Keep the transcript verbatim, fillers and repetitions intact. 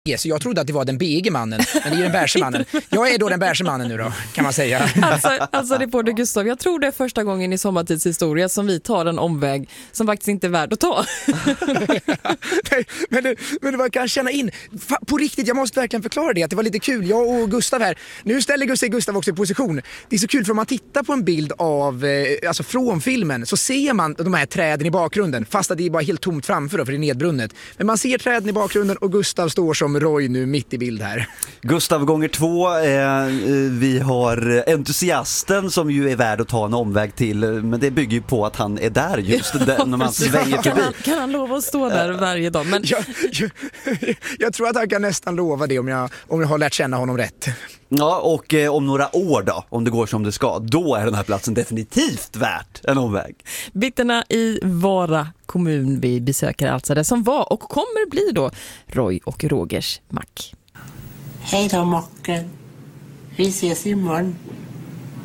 Så jag trodde att det var den bege mannen, men det är den bärse mannen. Jag är då den bärse mannen nu då, kan man säga. Alltså, alltså reporter Gustav, jag tror det är första gången i Sommartids historia som vi tar en omväg som faktiskt inte är värd att ta. Nej, men, det, men det var kan känna in, på riktigt, jag måste verkligen förklara det, att det var lite kul, jag och Gustav här. Nu ställer Gustav, Gustav också i position. Det är så kul för om man tittar på en bild av, eh, alltså från filmen, så ser man de här träden i bakgrunden, fast att det är bara helt tomt framför då, för det är nedbrunnet. Men man ser träden i bakgrunden och Gustav står som Roy nu mitt i bild här. Gustav gånger två, eh, vi har entusiasten som ju är värd att ta en omväg till, men det bygger ju på att han är där just där, när man svänger kan, förbi. han, kan han lova att stå där varje dag? Men... Jag, jag, jag tror att han kan nästan lova det om jag, om jag har lärt känna honom rätt. Ja, och eh, om några år då, om det går som det ska, då är den här platsen definitivt värt en omväg. Bitterna i Vara kommun vi besöker, alltså det som var och kommer bli då Roy och Rogers mack. Hej då, Mocken. Vi ses imorgon.